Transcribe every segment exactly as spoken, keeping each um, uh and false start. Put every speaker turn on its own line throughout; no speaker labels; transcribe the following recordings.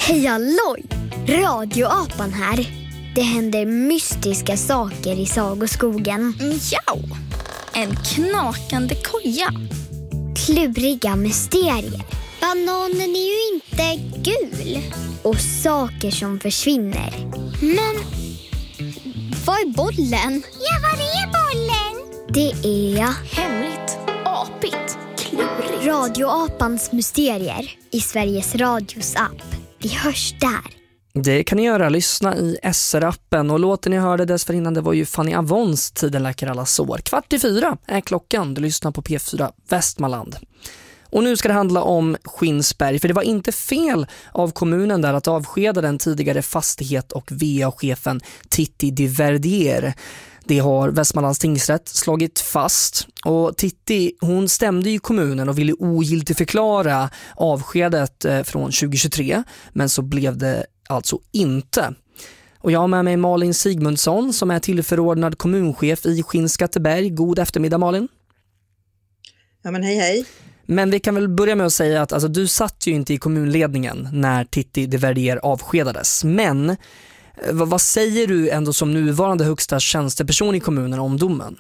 Hej halloj! Radioapan här. Det händer mystiska saker i sagoskogen.
Miau! En knakande koja.
Kluriga mysterier. Bananen är ju inte gul. Och saker som försvinner. Men vad är bollen?
Ja, var är bollen?
Det är
Hemligt, apigt, klurigt.
Radioapans mysterier i Sveriges Radios app. Vi hörs där.
Det kan ni göra, lyssna i S R-appen. Och låten ni hörde dessförinnan, det var ju Fanny Avons Tiden läker alla sår. Kvart i fyra är klockan, du lyssnar på P fyra Västmanland. Och nu ska det handla om Skinsberg, för det var inte fel av kommunen där att avskeda den tidigare fastighet- och V A-chefen Titti de Verdier. Det har Västmanlands tingsrätt slagit fast. Och Titti, hon stämde ju kommunen och ville ogiltigförklara avskedet från tjugohundratjugotre. Men så blev det alltså inte. Och jag har med mig Malin Sigmundsson som är tillförordnad kommunchef i Skinnskatteberg. God eftermiddag, Malin.
Ja, men hej hej.
Men vi kan väl börja med att säga att alltså, du satt ju inte i kommunledningen när Titti de Verdier avskedades. Men vad, vad säger du ändå som nuvarande högsta tjänsteperson i kommunen om domen?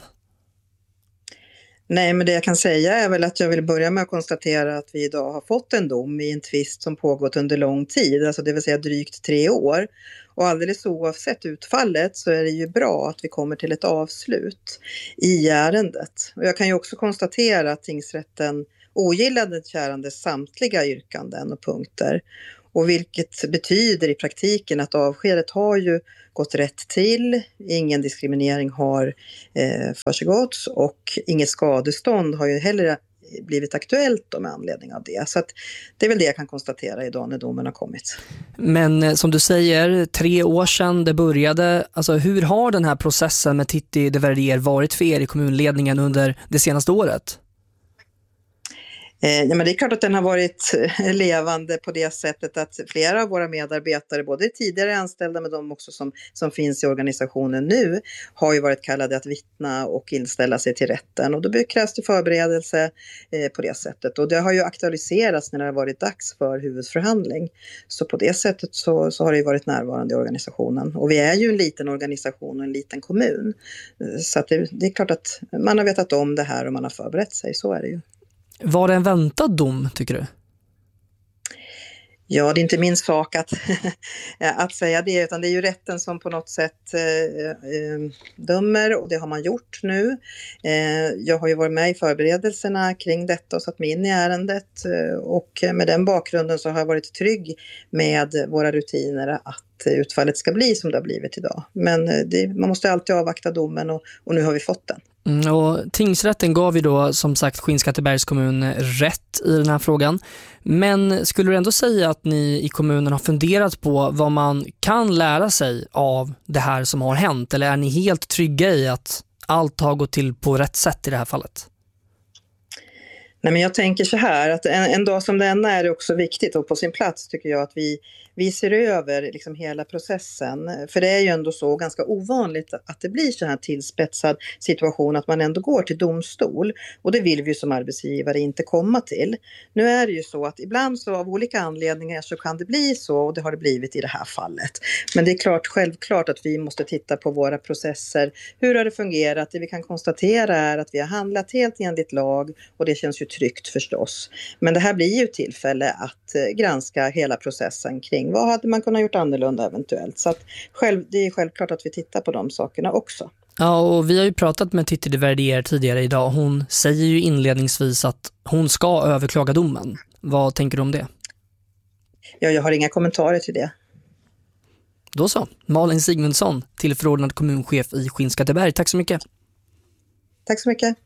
Nej, men det jag kan säga är väl att jag vill börja med att konstatera att vi idag har fått en dom i en tvist som pågått under lång tid, alltså det vill säga drygt tre år. Och alldeles oavsett utfallet så är det ju bra att vi kommer till ett avslut i ärendet. Och jag kan ju också konstatera att tingsrätten ogillade kärandes samtliga yrkanden och punkter. Och vilket betyder i praktiken att avskedet har ju gått rätt till, ingen diskriminering har eh, försiggåtts och inget skadestånd har ju heller blivit aktuellt då med anledning av det. Så att det är väl det jag kan konstatera idag när domen har kommit.
Men som du säger, tre år sedan det började, alltså hur har den här processen med Titti de Verdier varit för er i kommunledningen under det senaste året?
Ja, men det är klart att den har varit levande på det sättet att flera av våra medarbetare, både tidigare anställda men de också som, som finns i organisationen nu, har ju varit kallade att vittna och inställa sig till rätten. Och då krävs det förberedelse eh, på det sättet. Och det har ju aktualiserats när det har varit dags för huvudförhandling. Så på det sättet så, så har det ju varit närvarande i organisationen. Och vi är ju en liten organisation och en liten kommun. Så att det, det är klart att man har vetat om det här och man har förberett sig, så är det ju. Var
det en väntad dom, tycker du?
Ja, det är inte min sak att, att säga det, utan det är ju rätten som på något sätt eh, dömer och det har man gjort nu. Eh, jag har ju varit med i förberedelserna kring detta och satt mig in i ärendet eh, och med den bakgrunden så har jag varit trygg med våra rutiner att utfallet ska bli som det har blivit idag. Men det, man måste alltid avvakta domen och, och nu har vi fått den.
Mm, och tingsrätten gav ju då som sagt Skinnskattebergs kommun rätt i den här frågan. Men skulle du ändå säga att ni i kommunen har funderat på vad man kan lära sig av det här som har hänt? Eller är ni helt trygga i att allt har gått till på rätt sätt i det här fallet?
Nej, men jag tänker så här att en, en dag som denna är det också viktigt och på sin plats tycker jag att vi, vi ser över liksom hela processen. För det är ju ändå så ganska ovanligt att det blir så här tillspetsad situation att man ändå går till domstol. Och det vill vi ju som arbetsgivare inte komma till. Nu är det ju så att ibland så av olika anledningar så kan det bli så och det har det blivit i det här fallet. Men det är klart, självklart att vi måste titta på våra processer. Hur har det fungerat? Det vi kan konstatera är att vi har handlat helt enligt lag och det känns ju tryggt förstås. Men det här blir ju ett tillfälle att eh, granska hela processen kring vad hade man kunnat gjort annorlunda eventuellt. Så att själv, det är självklart att vi tittar på de sakerna också.
Ja, och vi har ju pratat med Titti de Verdier tidigare idag. Hon säger ju inledningsvis att hon ska överklaga domen. Vad tänker du om det?
Ja, jag har inga kommentarer till det.
Då så. Malin Sigmundsson, tillförordnad kommunchef i Skinnskatteberg. Tack så mycket.
Tack så mycket.